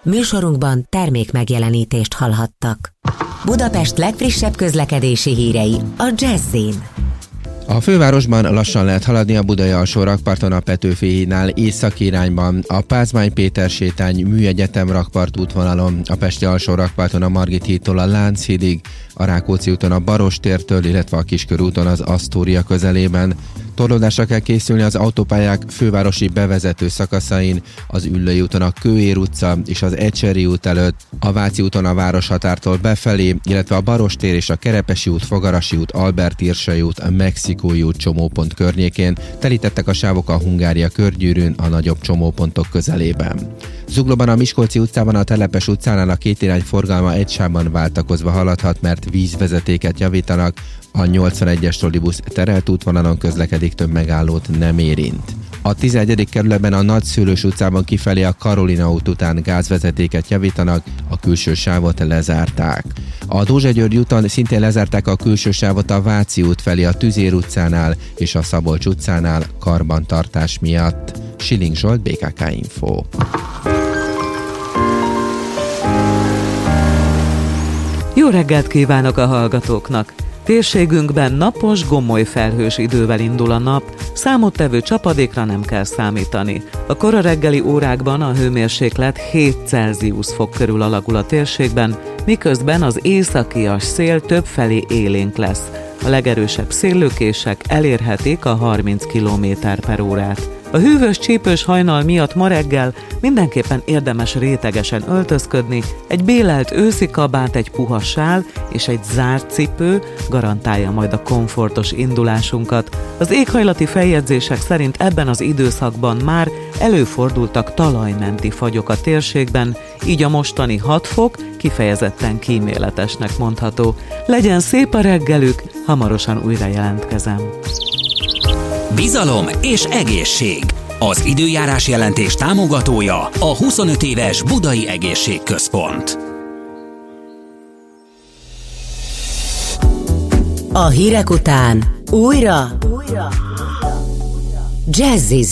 Műsorunkban termék megjelenítést hallhattak. Budapest legfrissebb közlekedési hírei a Jazz-in. A fővárosban lassan lehet haladni a Budai alsó rakparton a Petőfi hídnál északi irányban, a Pázmány Péter sétány Műegyetem rakpart útvonalon, a Pesti alsó rakparton a Margit hídtól a Lánchídig, a Rákóczi úton a Barostértől, illetve a Kiskörúton az Asztória közelében. Torlódásra kell készülni az autópályák fővárosi bevezető szakaszain, az Üllői úton a Kőér utca és az Ecseri út előtt, a Váci úton a városhatártól befelé, illetve a Barostér és a Kerepesi út, Fogarasi út, Albert Irsai út, a Mexikói út csomópont környékén, telítettek a sávok a Hungária körgyűrűn a nagyobb csomópontok közelében. Zuglóban a Miskolci utcában a Telepes utcánál a két irány forgalma egy sávban váltakozva haladhat, mert vízvezetéket javítanak, a 81-es trollibusz terelt útvonalon közlekedik, több megállót nem érint. A 11. kerületben a Nagyszülős utcában kifelé a Karolina út után gázvezetéket javítanak, a külső sávot lezárták. A Dózsa-György úton szintén lezárták a külső sávot a Váci út felé a Tüzér utcánál és a Szabolcs utcánál karbantartás miatt. Schilling Zsolt, BKK Info. Jó reggelt kívánok a hallgatóknak! Térségünkben napos, gomoly felhős idővel indul a nap, számottevő csapadékra nem kell számítani. A kora reggeli órákban a hőmérséklet 7 Celsius fok körül alakul a térségben, miközben az északias szél többfelé élénk lesz. A legerősebb széllökések elérhetik a 30 km/h. A hűvös, csípős hajnal miatt ma reggel mindenképpen érdemes rétegesen öltözködni, egy bélelt őszi kabát, egy puha sál és egy zárt cipő garantálja majd a komfortos indulásunkat. Az éghajlati feljegyzések szerint ebben az időszakban már előfordultak talajmenti fagyok a térségben, így a mostani 6 fok kifejezetten kíméletesnek mondható. Legyen szép a reggelük, hamarosan újra jelentkezem. Bizalom és egészség. Az időjárás jelentés támogatója a 25 éves Budai Egészségközpont. A hírek után újra Jazz-iz.